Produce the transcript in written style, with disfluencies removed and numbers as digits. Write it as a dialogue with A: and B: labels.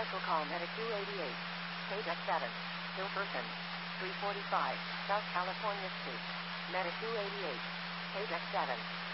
A: Medical call Medic 288. Page X7. Hilferton. 345. South California Street. Medic 288. Page X7.